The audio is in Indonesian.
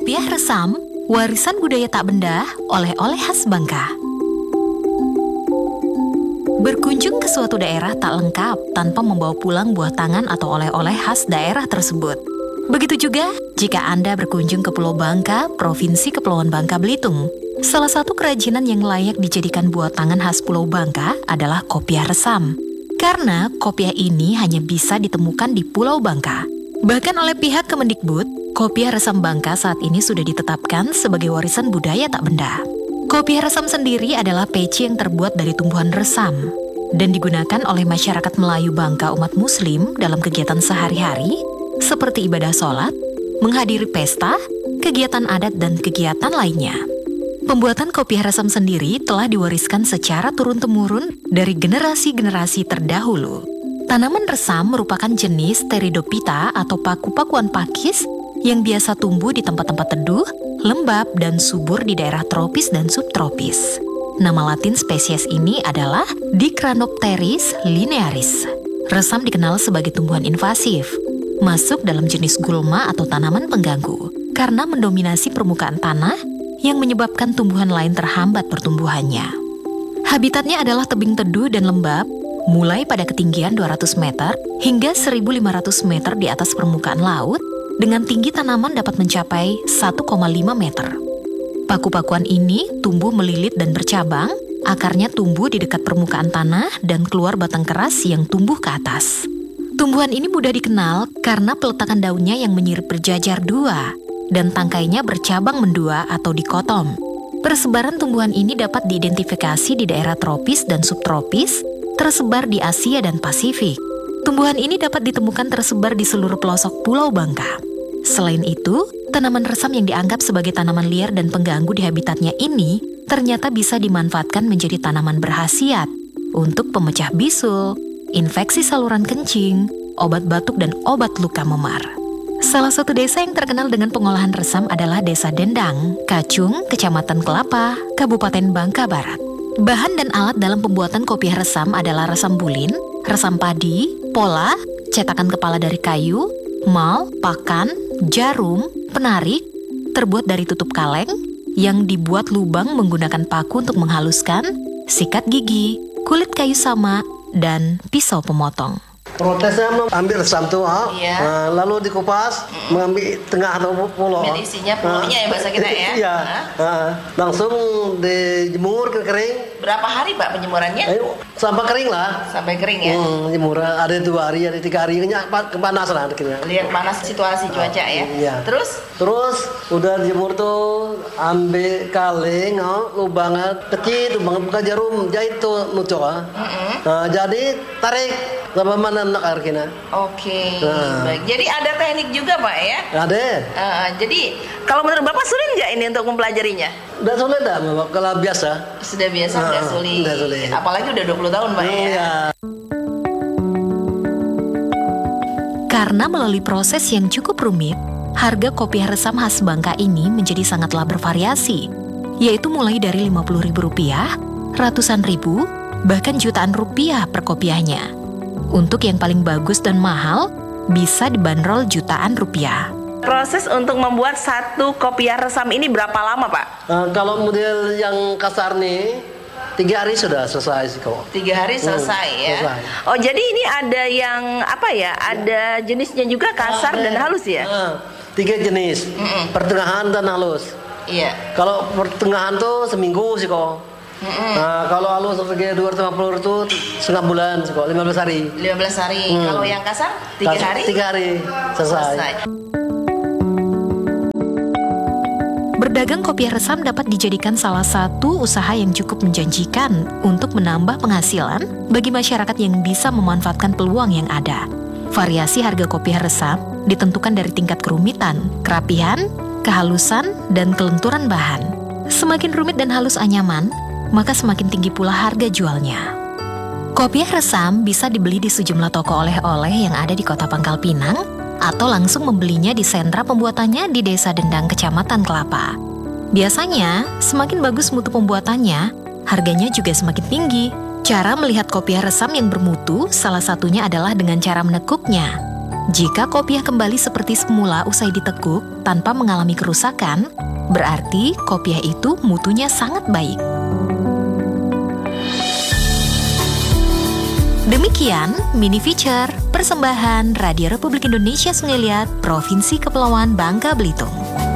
Kopiah Resam, warisan budaya tak benda, oleh-oleh khas Bangka. Berkunjung ke suatu daerah tak lengkap tanpa membawa pulang buah tangan atau oleh-oleh khas daerah tersebut. Begitu juga jika Anda berkunjung ke Pulau Bangka, Provinsi Kepulauan Bangka Belitung. Salah satu kerajinan yang layak dijadikan buah tangan khas Pulau Bangka adalah kopiah resam. Karena kopiah ini hanya bisa ditemukan di Pulau Bangka. Bahkan oleh pihak Kemendikbud, kopiah resam Bangka saat ini sudah ditetapkan sebagai warisan budaya tak benda. Kopiah resam sendiri adalah peci yang terbuat dari tumbuhan resam dan digunakan oleh masyarakat Melayu Bangka umat Muslim dalam kegiatan sehari-hari seperti ibadah sholat, menghadiri pesta, kegiatan adat, dan kegiatan lainnya. Pembuatan kopiah resam sendiri telah diwariskan secara turun-temurun dari generasi-generasi terdahulu. Tanaman resam merupakan jenis Pteridophyta atau paku-pakuan pakis yang biasa tumbuh di tempat-tempat teduh, lembab, dan subur di daerah tropis dan subtropis. Nama latin spesies ini adalah Dicranopteris linearis. Resam dikenal sebagai tumbuhan invasif, masuk dalam jenis gulma atau tanaman pengganggu, karena mendominasi permukaan tanah yang menyebabkan tumbuhan lain terhambat pertumbuhannya. Habitatnya adalah tebing teduh dan lembab, mulai pada ketinggian 200 meter hingga 1.500 meter di atas permukaan laut, dengan tinggi tanaman dapat mencapai 1,5 meter. Paku-pakuan ini tumbuh melilit dan bercabang, akarnya tumbuh di dekat permukaan tanah dan keluar batang keras yang tumbuh ke atas. Tumbuhan ini mudah dikenal karena peletakan daunnya yang menyirip berjajar dua dan tangkainya bercabang mendua atau dikotom. Persebaran tumbuhan ini dapat diidentifikasi di daerah tropis dan subtropis, tersebar di Asia dan Pasifik. Tumbuhan ini dapat ditemukan tersebar di seluruh pelosok Pulau Bangka. Selain itu, tanaman resam yang dianggap sebagai tanaman liar dan pengganggu di habitatnya ini ternyata bisa dimanfaatkan menjadi tanaman berkhasiat untuk pemecah bisul, infeksi saluran kencing, obat batuk, dan obat luka memar. Salah satu desa yang terkenal dengan pengolahan resam adalah Desa Dendang, Kacung, Kecamatan Kelapa, Kabupaten Bangka Barat. Bahan dan alat dalam pembuatan kopiah resam adalah resam bulin, resam padi, pola, cetakan kepala dari kayu, mal, pakan, jarum, penarik, terbuat dari tutup kaleng, yang dibuat lubang menggunakan paku untuk menghaluskan, sikat gigi, kulit kayu sama, dan pisau pemotong. Prosesnya ambil resam tuh, iya. Lalu dikupas, mengambil tengah atau pulau. Ambil isinya pulaunya ya bahasa kita ya. Iya, langsung dijemur ke kering. Berapa hari Pak penjemurannya? Sampai kering lah. Sampai kering ya. Jemur ada 2 hari, ada 3 hari, kepanasan lah akhirnya. Lihat panas situasi cuaca ya. Iya. Terus udah dijemur tuh, ambil kaleng, lubangnya kecil, lubang bukan jarum, jahit tuh nucok. Nah, jadi tarik sama mana nak akhirnya. Oke, baik. Jadi ada teknik juga Pak ya? Ada. Jadi kalau menurut Bapak sulit nggak ini untuk mempelajarinya? Udah sulit dah, kalau biasa. Sudah biasa, udah sulit. Apalagi udah 20 tahun Pak ya? Iya. Karena melalui proses yang cukup rumit, harga kopiah resam khas Bangka ini menjadi sangatlah bervariasi, yaitu mulai dari Rp50.000, ratusan ribu, bahkan jutaan rupiah per kopiahnya. Untuk yang paling bagus dan mahal, bisa dibanderol jutaan rupiah. Proses untuk membuat satu kopiah resam ini berapa lama Pak? Kalau model yang kasar nih, 3 hari sudah selesai sih kok. 3 hari selesai ya. Selesai. Oh jadi ini ada yang apa ya? Ada jenisnya juga kasar dan halus ya? 3 jenis, pertengahan dan halus. Iya. Kalau pertengahan tuh seminggu sih kok. Nah, kalau halus sebagai 250 itu setengah bulan sih kok, 15 hari. 15 hari. Kalau yang kasar 3 hari? 3 hari selesai. Berdagang kopiah resam dapat dijadikan salah satu usaha yang cukup menjanjikan untuk menambah penghasilan bagi masyarakat yang bisa memanfaatkan peluang yang ada. Variasi harga kopiah resam ditentukan dari tingkat kerumitan, kerapihan, kehalusan, dan kelenturan bahan. Semakin rumit dan halus anyaman, maka semakin tinggi pula harga jualnya. Kopiah resam bisa dibeli di sejumlah toko oleh-oleh yang ada di Kota Pangkal Pinang, atau langsung membelinya di sentra pembuatannya di Desa Dendang, Kecamatan Kelapa. Biasanya, semakin bagus mutu pembuatannya, harganya juga semakin tinggi. Cara melihat kopiah resam yang bermutu salah satunya adalah dengan cara menekuknya. Jika kopiah kembali seperti semula usai ditekuk tanpa mengalami kerusakan, berarti kopiah itu mutunya sangat baik. Demikian mini feature persembahan Radio Republik Indonesia Sungai Liat, Provinsi Kepulauan Bangka Belitung.